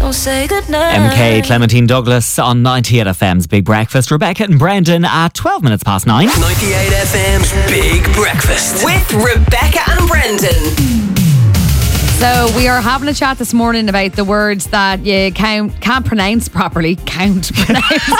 Don't say goodnight. MK, Clementine Douglas on 98 FM's Big Breakfast. Rebecca and Brendan at 12 minutes past 9. 98 FM's Big Breakfast with Rebecca and Brendan. So we are having a chat this morning about the words that you can't pronounce properly. Can't pronounce.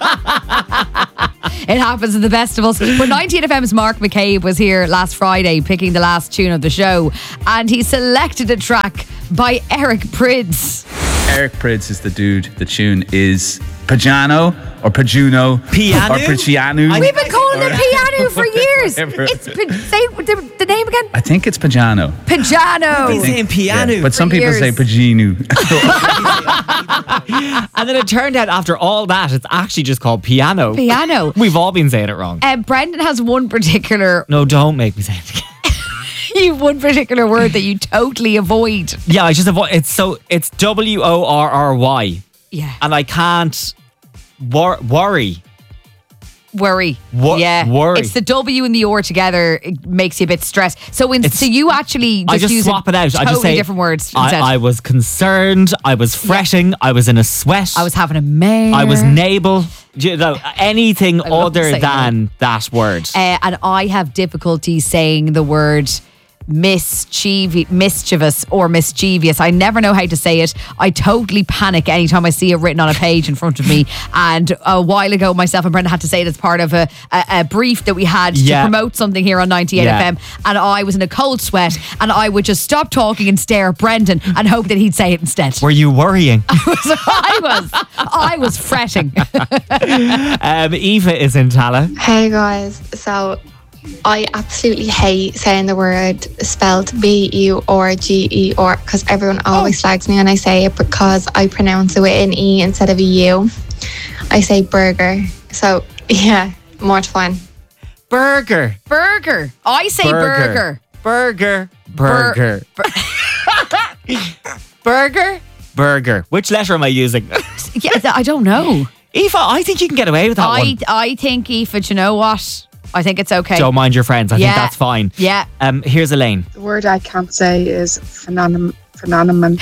It happens to the best of us. But 98 FM's Mark McCabe was here last Friday picking the last tune of the show, and he selected a track by Eric Prydz. Eric Prydz is the dude. The tune is Pajano or Pajuno Piano? or Paciano. We've been calling it piano for years. Say the name again. I think it's Pajano. Pajano. He's saying piano. Yeah, but some For people say years. Paginu. And then it turned out after all that, it's actually just called piano. Piano. We've all been saying it wrong. Brendan has one particular No, don't make me say it again. one particular word that you totally avoid. Yeah, I just avoid it's WORRY. Yeah. And I can't worry. Worry. Yeah. Worry. It's the W and the R together. It makes you a bit stressed. So you actually just I just use swap it out. Totally I just say different words instead. I was concerned. I was fretting. I was in a sweat. I was having a mare. I was nable. You know, anything I love to other say than that word. And I have difficulty saying the word mischievous or mischievous. I never know how to say it. I totally panic anytime I see it written on a page in front of me. And a while ago, myself and Brenda had to say it as part of a brief that we had to promote something here on 98 FM. And I was in a cold sweat, and I would just stop talking and stare at Brendan and hope that he'd say it instead. Were you worrying? I was fretting. Eva is in Tala. Hey guys, so I absolutely hate saying the word spelled B-U-R-G-E-R because everyone always slags me when I say it because I pronounce it with an E instead of a U. I say burger. So yeah, more fun. Burger. I say burger. Burger. Which letter am I using? Yeah, I don't know. Eva, I think you can get away with that one. I think, Aoife, do you know what? I think it's okay. Don't mind your friends. I think that's fine. Yeah. Here's Elaine. The word I can't say is phenomenon. Phenomenon.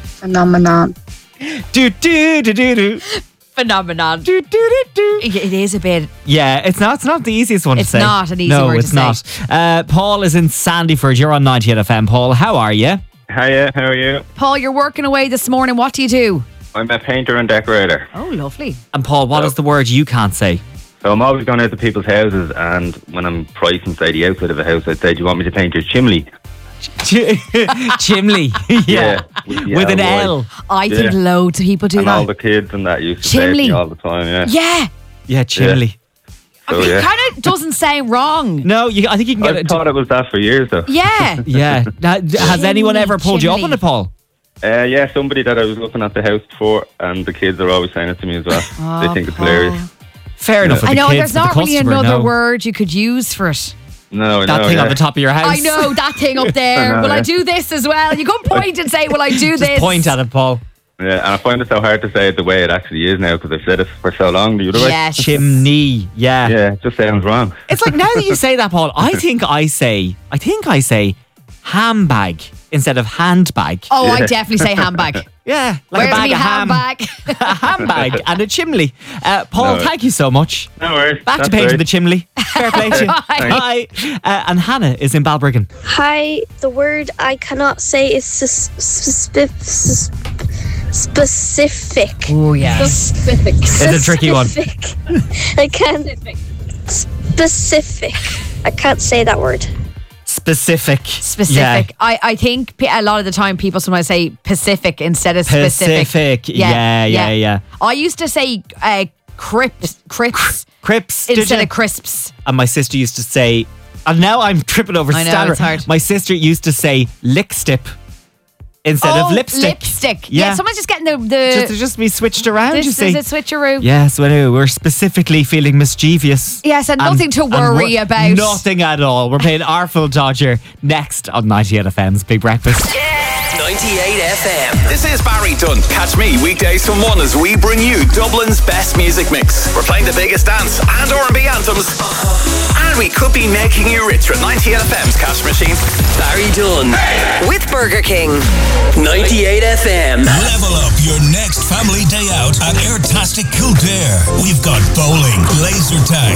It is a bit. Yeah, it's not the easiest one to say. It's not an easy word to say. No, it's not. Paul is in Sandyford. You're on 98 FM. Paul, how are you? Hiya, how are you? Paul, you're working away this morning. What do you do? I'm a painter and decorator. Oh, lovely. And Paul, what is the word you can't say? So I'm always going out to people's houses, and when I'm pricing, say, the outside of a house, I'd say, do you want me to paint your chimney? Chimney. Yeah. With an L. I think loads of people do and that. all the kids and that used to say to Chimney. me all the time, Yeah, chimney. So, it kind of doesn't sound wrong. No, I think you can get I thought it was that for years, though. Yeah. Yeah. Now, has anyone ever pulled you up on it, Paul? Yeah, somebody that I was looking at the house for, and the kids are always saying it to me as well. They think it's hilarious. Fair enough. I know, there's not really another word you could use for it. No, that thing on the top of your house. I know, that thing up there. Will I do this as well? You couldn't point and say, will I do this? Just point at it, Paul. Yeah, and I find it so hard to say it the way it actually is now because I've said it for so long the other way. Yes. Chimney. Yeah. Yeah, it just sounds wrong. It's like now that you say that, Paul, I think I say handbag instead of handbag. Oh, I definitely say handbag. Yeah, like Where's a bag me of ham. handbag? A handbag and a chimney. Paul, thank you so much. No worries. Back to painting the chimney. Fair play to you. Bye. And Hannah is in Balbriggan. Hi, the word I cannot say is specific. Oh, yeah. Specific. It's a tricky one. I can't. Specific. I can't say that word. Specific. Yeah. I think a lot of the time people sometimes say Pacific instead of specific. Pacific. Yeah. I used to say crips instead of crisps. And my sister used to say, and now I'm tripping over I know, standard. it's hard. My sister used to say lickstip instead of lipstick. Yeah, someone's just getting the just be switched around, you see. This is a switcheroo. Yes, we're specifically feeling mischievous. Yes, and nothing to worry about. Nothing at all. We're playing Artful Dodger next on 98 FM's Big Breakfast. 98 98 FM. This is Barry Dunn. Catch me weekdays from 1 as we bring you Dublin's best music mix. We're playing the biggest dance and R&B anthems. And we could be making you richer at 98 FM's cash machine. Barry Dunn with Burger King. 98 FM. Level up your next family day out at Airtastic Kildare. We've got bowling, laser tag,